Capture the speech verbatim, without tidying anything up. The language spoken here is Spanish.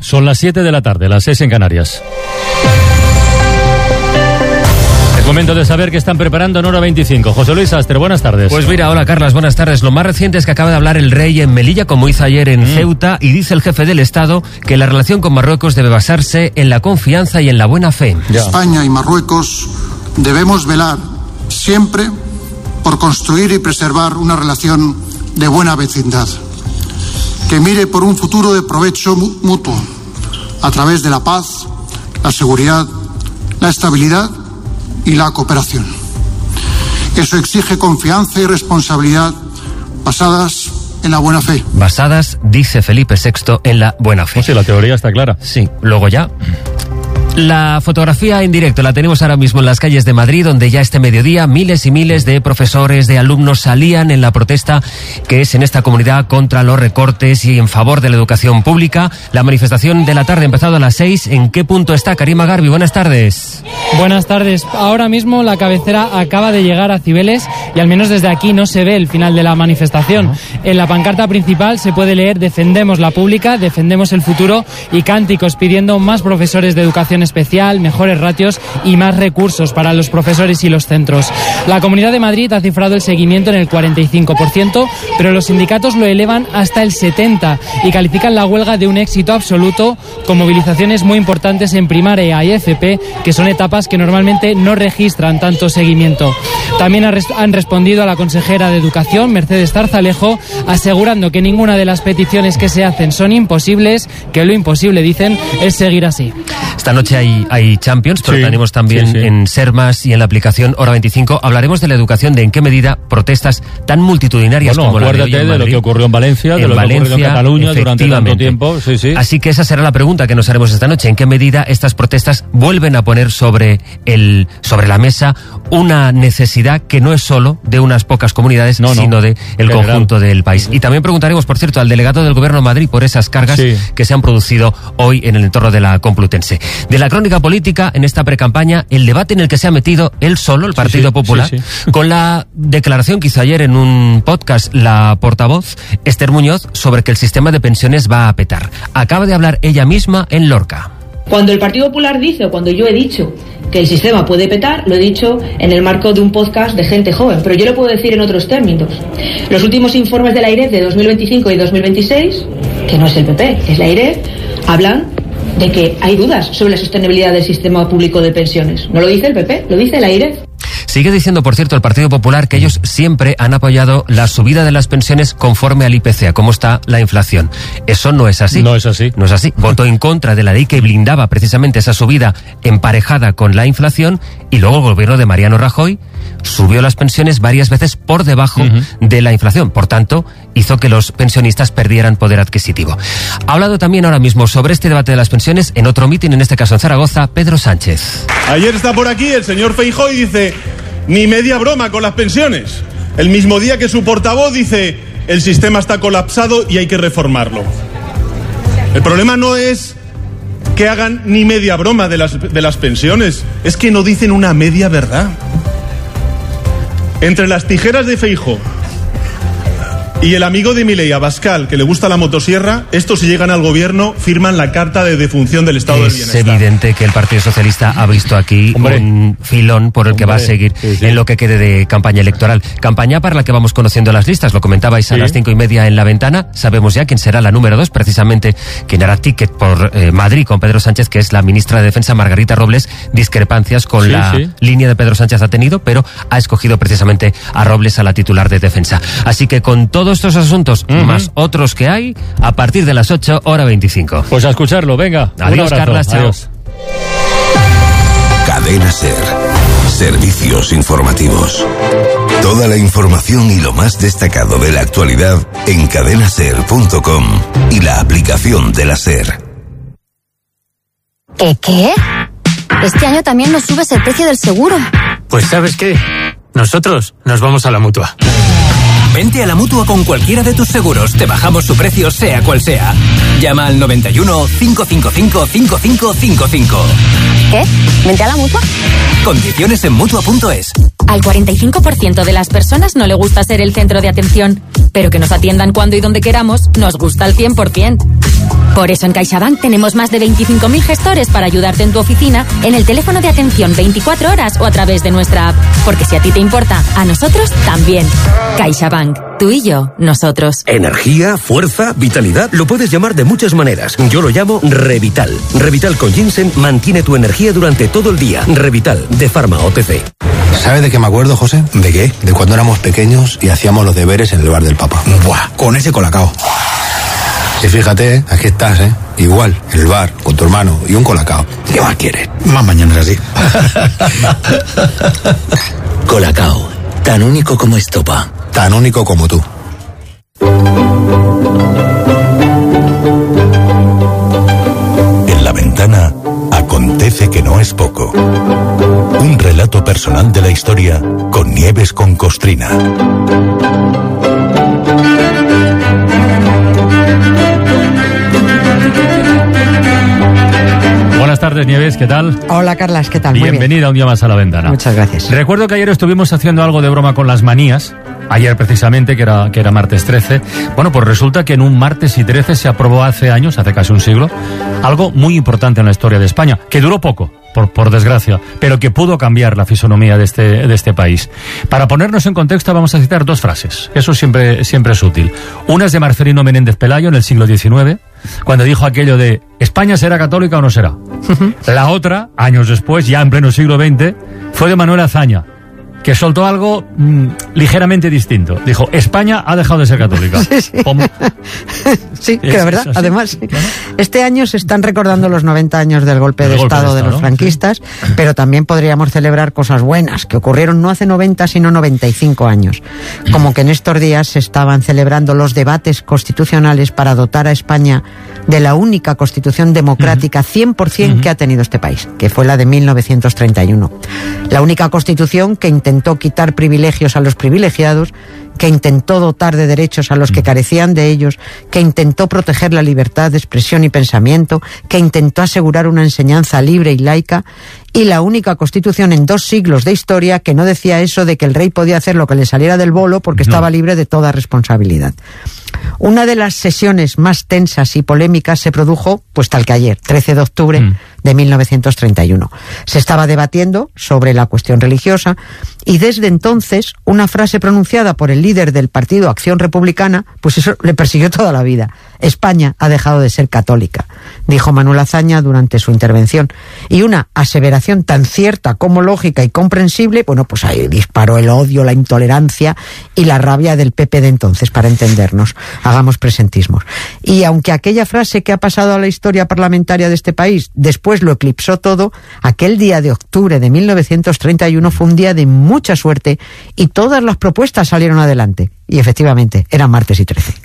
Son las siete de la tarde, las seis en Canarias. Es momento de saber qué están preparando en Hora veinticinco. José Luis Astre, buenas tardes. Pues mira, hola Carlas, buenas tardes. Lo más reciente es que acaba de hablar el rey en Melilla, como hizo ayer en mm. Ceuta, y dice el jefe del Estado que la relación con Marruecos debe basarse en la confianza y en la buena fe. Ya. España y Marruecos debemos velar siempre por construir y preservar una relación de buena vecindad, que mire por un futuro de provecho mutuo, a través de la paz, la seguridad, la estabilidad y la cooperación. Eso exige confianza y responsabilidad basadas en la buena fe. Basadas, dice Felipe sexto, en la buena fe. Pues sí, la teoría está clara. Sí, luego ya... La fotografía en directo la tenemos ahora mismo en las calles de Madrid, donde ya este mediodía miles y miles de profesores, de alumnos salían en la protesta que es en esta comunidad contra los recortes y en favor de la educación pública. La manifestación de la tarde ha empezado a las seis. ¿En qué punto está Karima Garbi? Buenas tardes. Buenas tardes. Ahora mismo la cabecera acaba de llegar a Cibeles y al menos desde aquí no se ve el final de la manifestación. Uh-huh. En la pancarta principal se puede leer: defendemos la pública, defendemos el futuro, y cánticos pidiendo más profesores de educación especial, mejores ratios y más recursos para los profesores y los centros. La Comunidad de Madrid ha cifrado el seguimiento en el cuarenta y cinco por ciento, pero los sindicatos lo elevan hasta el setenta por ciento y califican la huelga de un éxito absoluto, con movilizaciones muy importantes en primaria y F P, que son etapas que normalmente no registran tanto seguimiento. También han respondido a la consejera de Educación, Mercedes Zarzalejo, asegurando que ninguna de las peticiones que se hacen son imposibles, que lo imposible, dicen, es seguir así. Esta noche hay, hay Champions, pero sí, tenemos también sí, sí. en Sermas y en la aplicación Hora veinticinco. Hablaremos de la educación, de en qué medida protestas tan multitudinarias bueno, como la de hoy en de Madrid, lo que ocurrió en Valencia, de en lo Valencia, que ocurrió en Cataluña durante tanto tiempo. Sí, sí. Así que esa será la pregunta que nos haremos esta noche. ¿En qué medida estas protestas vuelven a poner sobre, el, sobre la mesa una necesidad que no es solo de unas pocas comunidades, no, no, sino de el general. Conjunto del país? Y también preguntaremos, por cierto, al delegado del Gobierno de Madrid por esas cargas sí. que se han producido hoy en el entorno de la Complutense. De la crónica política, en esta precampaña, el debate en el que se ha metido él solo, el Partido sí, sí, Popular, sí, sí. con la declaración que hizo ayer en un podcast la portavoz, Esther Muñoz, sobre que el sistema de pensiones va a petar. Acaba de hablar ella misma en Lorca. Cuando el Partido Popular dice, o cuando yo he dicho que el sistema puede petar, lo he dicho en el marco de un podcast de gente joven, pero yo lo puedo decir en otros términos. Los últimos informes de la AIREF de dos mil veinticinco y dos mil veintiséis, que no es el P P, es la AIREF, hablan de que hay dudas sobre la sostenibilidad del sistema público de pensiones. No lo dice el P P, lo dice la AIREF. Sigue diciendo, por cierto, el Partido Popular que ellos siempre han apoyado la subida de las pensiones conforme al I P C, a cómo está la inflación. Eso no es así. No es así. No es así. Votó en contra de la ley que blindaba precisamente esa subida emparejada con la inflación, y luego el gobierno de Mariano Rajoy subió las pensiones varias veces por debajo uh-huh. de la inflación. Por tanto, hizo que los pensionistas perdieran poder adquisitivo. Ha hablado también ahora mismo sobre este debate de las pensiones en otro mitin, en este caso en Zaragoza, Pedro Sánchez. Ayer está por aquí el señor Feijóo y dice: ni media broma con las pensiones. El mismo día que su portavoz dice: el sistema está colapsado y hay que reformarlo. El problema no es que hagan ni media broma de las, de las pensiones, es que no dicen una media verdad. Entre las tijeras de Feijóo y el amigo de Milei, Abascal, que le gusta la motosierra, estos, si llegan al gobierno, firman la carta de defunción del Estado del Bienestar. Es evidente que el Partido Socialista ha visto aquí Hombre. un filón por el Hombre. que va a seguir sí, sí. en lo que quede de campaña electoral. Campaña para la que vamos conociendo las listas, lo comentabais sí. a las cinco y media en La Ventana. Sabemos ya quién será la número dos, precisamente quien hará ticket por eh, Madrid con Pedro Sánchez, que es la ministra de Defensa, Margarita Robles. Discrepancias con sí, la sí. línea de Pedro Sánchez ha tenido, pero ha escogido precisamente a Robles, a la titular de Defensa. Así que con todo estos asuntos, uh-huh. más otros que hay, a partir de las ocho, hora veinticinco. Pues a escucharlo, venga. Adiós, Carlas, chao. Adiós. Cadena SER. Servicios informativos. Toda la información y lo más destacado de la actualidad en cadena ser punto com y la aplicación de la SER. ¿Qué qué? Este año también nos subes el precio del seguro. Pues ¿sabes qué? Nosotros nos vamos a la Mutua. Vente a la Mutua con cualquiera de tus seguros. Te bajamos su precio, sea cual sea. Llama al noventa y uno, cinco cinco cinco, cinco cinco cinco cinco. ¿Qué? ¿Vente a la Mutua? Condiciones en Mutua punto es. Al cuarenta y cinco por ciento de las personas no le gusta ser el centro de atención, pero que nos atiendan cuando y donde queramos nos gusta al cien por ciento. Por eso en CaixaBank tenemos más de veinticinco mil gestores para ayudarte en tu oficina, en el teléfono de atención veinticuatro horas o a través de nuestra app. Porque si a ti te importa, a nosotros también. CaixaBank. Tú y yo, nosotros. Energía, fuerza, vitalidad, lo puedes llamar de muchas maneras. Yo lo llamo Revital. Revital con ginseng mantiene tu energía durante todo el día. Revital, de Pharma O T C. ¿Sabes de qué me acuerdo, José? ¿De qué? De cuando éramos pequeños y hacíamos los deberes en el bar del papá. Buah, con ese colacao. Y fíjate, ¿eh? Aquí estás, ¿eh? Igual, en el bar, con tu hermano y un colacao. ¿Qué más quieres? Más mañanas así. Colacao, tan único como estopa. Tan único como tú. En la ventana acontece que no es poco. Un relato personal de la historia con Nieves con Costrina. Buenas tardes, Nieves, ¿qué tal? Hola, Carlas, ¿qué tal? Bienvenida Muy bien. un día más a La Ventana. Muchas gracias. Recuerdo que ayer estuvimos haciendo algo de broma con las manías, ayer precisamente, que era, que era martes trece. Bueno, pues resulta que en un martes y trece se aprobó hace años, hace casi un siglo, algo muy importante en la historia de España, que duró poco, por, por desgracia, pero que pudo cambiar la fisonomía de este, de este país. Para ponernos en contexto vamos a citar dos frases, eso siempre, siempre es útil. Una es de Marcelino Menéndez Pelayo en el siglo diecinueve, cuando dijo aquello de ¿España será católica o no será? Uh-huh. La otra, años después, ya en pleno siglo veinte, fue de Manuel Azaña, que soltó algo mmm, ligeramente distinto. Dijo, España ha dejado de ser católica. Sí, sí. Sí, que la verdad, además, claro. Este año se están recordando los noventa años del golpe de golpe Estado de, Estado, de los franquistas, sí. Pero también podríamos celebrar cosas buenas, que ocurrieron no hace noventa, sino noventa y cinco años. Como que en estos días se estaban celebrando los debates constitucionales para dotar a España de la única constitución democrática cien por ciento uh-huh. que ha tenido este país, que fue la de mil novecientos treinta y uno. La única constitución que intentó quitar privilegios a los privilegiados, que intentó dotar de derechos a los que carecían de ellos, que intentó proteger la libertad de expresión y pensamiento, que intentó asegurar una enseñanza libre y laica, y la única constitución en dos siglos de historia que no decía eso de que el rey podía hacer lo que le saliera del bolo porque no. estaba libre de toda responsabilidad. Una de las sesiones más tensas y polémicas se produjo, pues tal que ayer, trece de octubre mm. de mil novecientos treinta y uno. Se estaba debatiendo sobre la cuestión religiosa y desde entonces una frase pronunciada por el líder del partido Acción Republicana, pues eso le persiguió toda la vida. España ha dejado de ser católica, dijo Manuel Azaña durante su intervención. Y una aseveración tan cierta como lógica y comprensible, bueno, pues ahí disparó el odio, la intolerancia y la rabia del P P de entonces, para entendernos. Hagamos presentismos. Y aunque aquella frase que ha pasado a la historia parlamentaria de este país después lo eclipsó todo, aquel día de octubre de mil novecientos treinta y uno fue un día de mucha suerte y todas las propuestas salieron adelante. Y efectivamente, eran martes y trece.